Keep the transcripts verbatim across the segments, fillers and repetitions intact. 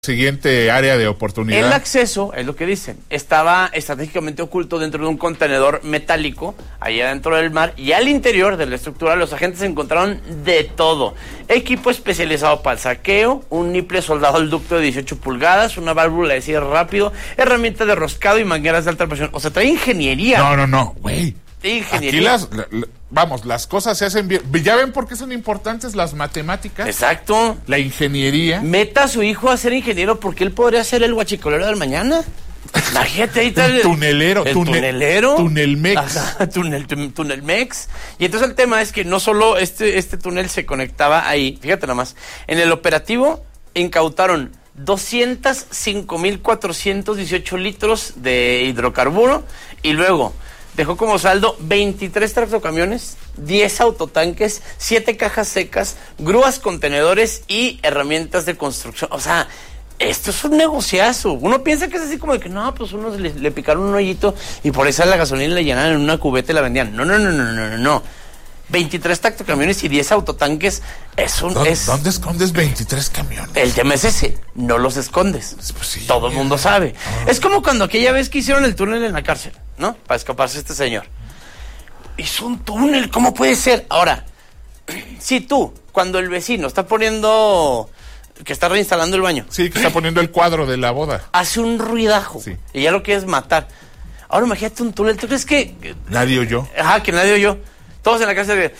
Siguiente área de oportunidad. El acceso, es lo que dicen, estaba estratégicamente oculto dentro de un contenedor metálico, allá dentro del mar, y al interior de la estructura los agentes encontraron de todo. Equipo especializado para el saqueo, un niple soldado al ducto de dieciocho pulgadas, una válvula de cierre rápido, herramientas de roscado y mangueras de alta presión. O sea, trae ingeniería. No, no, no, güey. Ingeniería. Aquí las, la, la, vamos, las cosas se hacen bien. ¿Ya ven por qué son importantes las matemáticas? Exacto. La ingeniería. Meta a su hijo a ser ingeniero porque él podría ser el guachicolero del mañana. Imagínate, ahí está el tunelero. El tune, tunelero. Tunelmex. Ajá, tunel, tunelmex. Y entonces el tema es que no solo este, este túnel se conectaba ahí, fíjate nada más, en el operativo incautaron doscientos cinco mil cuatrocientos dieciocho litros de hidrocarburo y luego dejó como saldo veintitrés tractocamiones, diez autotanques, siete cajas secas, grúas contenedores y herramientas de construcción. O sea, esto es un negociazo. Uno piensa que es así como de que no, pues unos le, le picaron un hoyito y por eso la gasolina le llenaron en una cubeta y la vendían. No, no, no, no, no, no, no. veintitrés tractocamiones y diez autotanques es un... ¿Dónde, es, ¿Dónde escondes veintitrés camiones? El tema es ese, no los escondes. Pues sí, todo el mundo sabe. Oh. Es como cuando aquella vez que hicieron el túnel en la cárcel, ¿no? Para escaparse este señor. Hizo un túnel, ¿cómo puede ser? Ahora, si tú, cuando el vecino está poniendo... que está reinstalando el baño. Sí, que está poniendo el cuadro de la boda. Hace un ruidajo. Sí. Y ya lo quieres matar. Ahora imagínate un túnel. ¿Tú crees que...? Nadie oyó. Ajá, que nadie oyó. Todos en la casa de...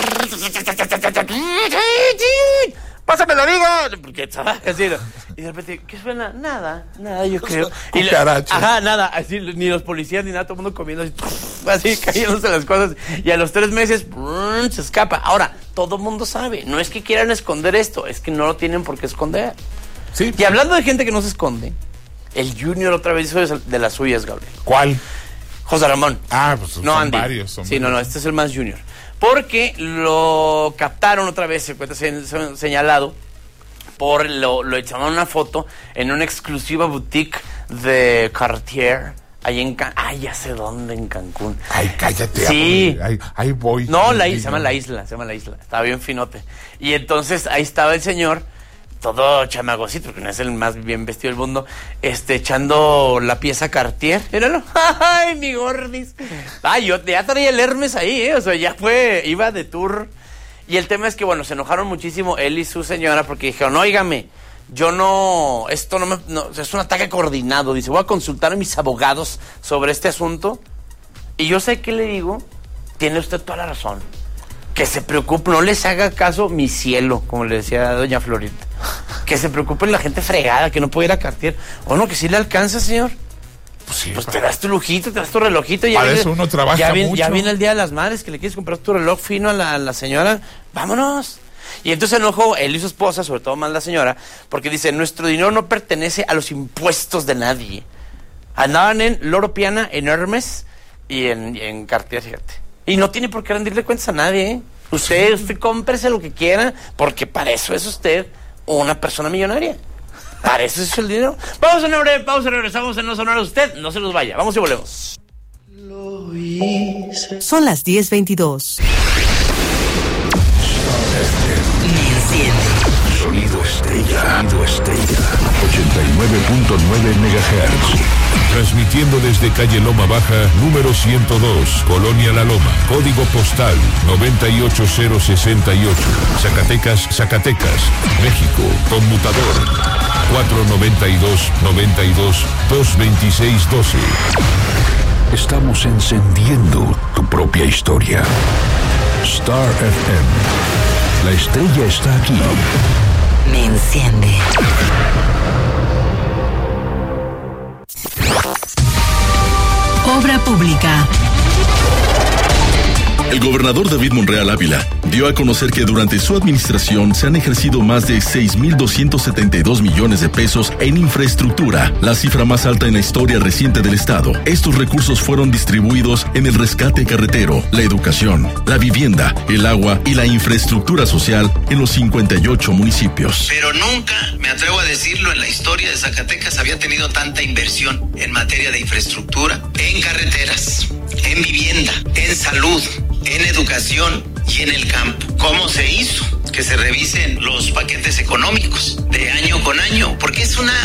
¡Pásame la viga! Porque así, y de repente, ¿qué suena? Nada, nada, yo creo. Cucaracha. Ajá, nada, así, ni los policías ni nada, todo el mundo comiendo así, así cayéndose las cosas. Y a los tres meses, se escapa. Ahora, todo el mundo sabe, no es que quieran esconder esto, es que no lo tienen por qué esconder. Sí. Y hablando de gente que no se esconde, el Junior otra vez hizo de las suyas, Gabriel. ¿Cuál? José Ramón. Ah, pues son no, Andy. varios. Son sí, varios. no, no, este es el más Junior. Porque lo captaron otra vez, se encuentra señalado, por lo, lo echaron una foto en una exclusiva boutique de Cartier, ahí en Cancún. Ay, ya sé dónde, en Cancún. Ay, cállate. Sí. Ahí, ahí voy. No, la isla, isla, se llama la isla, se llama la isla. Estaba bien finote. Y entonces ahí estaba el señor, todo chamagocito, porque no es el más bien vestido del mundo, este, echando la pieza Cartier. Míralo. Ay, mi gordis. Ay, yo ya traía el Hermes ahí, ¿eh? O sea, ya fue, iba de tour. Y el tema es que, bueno, se enojaron muchísimo él y su señora porque dijeron, óigame, yo no, esto no me, no, es un ataque coordinado. Dice, voy a consultar a mis abogados sobre este asunto. Y yo sé qué le digo, tiene usted toda la razón. Que se preocupe, no les haga caso mi cielo, como le decía doña Florita. Que se preocupe la gente fregada, que no puede ir a Cartier. O no, que sí le alcanza, señor. Pues sí. Pues te das tu lujito, te das tu relojito. Para viene, eso uno trabaja ya viene, mucho. Ya viene el Día de las Madres, que le quieres comprar tu reloj fino a la, a la señora. ¡Vámonos! Y entonces se enojó él y su esposa, sobre todo más la señora, porque dice, nuestro dinero no pertenece a los impuestos de nadie. Andaban en Loro Piana, en Hermes y en, y en Cartier, fíjate. Y no tiene por qué rendirle cuentas a nadie, ¿eh? Usted, usted cómprese lo que quiera, porque para eso es usted una persona millonaria. Para eso es el dinero. Vamos a una breve pausa, regresamos en No Sonar. Usted no se nos vaya, vamos y volvemos. Son las diez veintidós. Sonido estrella. Sonido estrella. ochenta y nueve punto nueve megahertz. Transmitiendo desde calle Loma Baja, número ciento dos, Colonia La Loma, código postal noventa y ocho cero sesenta y ocho, Zacatecas, Zacatecas, México, conmutador cuatro noventa y dos noventa y dos dos veintiséis doce. Estamos encendiendo tu propia historia. Star F M. La estrella está aquí. Me enciende. Obra pública. El gobernador David Monreal Ávila dio a conocer que durante su administración se han ejercido más de seis mil doscientos setenta y dos millones de pesos en infraestructura, la cifra más alta en la historia reciente del estado. Estos recursos fueron distribuidos en el rescate carretero, la educación, la vivienda, el agua y la infraestructura social en los cincuenta y ocho municipios. Pero nunca, me atrevo a decirlo, en la historia de Zacatecas había tenido tanta inversión en materia de infraestructura, en carreteras, en vivienda, en salud, en educación y en el campo. ¿Cómo se hizo? que se revisen los paquetes económicos de año con año, porque es una